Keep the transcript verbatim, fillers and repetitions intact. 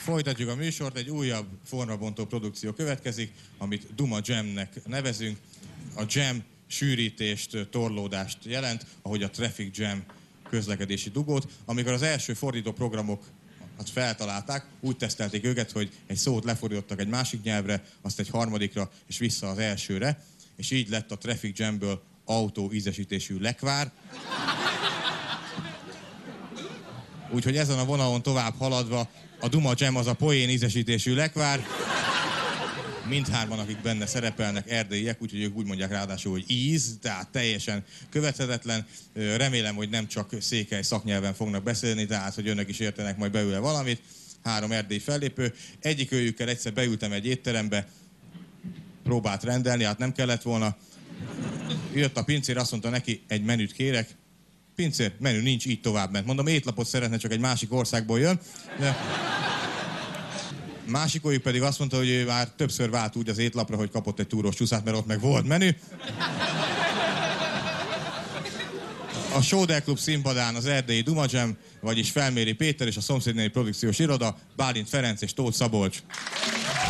Folytatjuk a műsort, egy újabb formabontó produkció következik, amit Duma Jamnek nevezünk. A jam sűrítést, torlódást jelent, ahogy a traffic jam közlekedési dugót. Amikor az első fordító programok hát feltalálták, úgy tesztelték őket, hogy egy szót lefordítottak egy másik nyelvre, azt egy harmadikra, és vissza az elsőre, és így lett a traffic jamből autó ízesítésű lekvár. Úgyhogy ezen a vonalon tovább haladva a Duma Jam az a poén ízesítésű lekvár. Mindhárman, akik benne szerepelnek, erdélyiek, úgyhogy ők úgy mondják ráadásul, hogy íz, tehát teljesen követhetetlen. Remélem, hogy nem csak székely szaknyelven fognak beszélni, tehát hogy önök is értenek majd belőle valamit. Három erdélyi fellépő. Egyik őjükkel egyszer beültem egy étterembe, próbált rendelni, hát nem kellett volna. Jött a pincér, azt mondta neki, egy menüt kérek. Pincér, menü nincs, így tovább ment. Mondom, étlapot szeretne, csak egy másik országból jön. De... Másikójuk pedig azt mondta, hogy ő már többször vált úgy az étlapra, hogy kapott egy túrós csúszát, mert ott meg volt menü. A Sóder Klub színpadán az erdélyi Duma Jam, vagyis Felméri Péter és a szomszédnéni produkciós iroda, Bálint Ferenc és Tóth Szabolcs.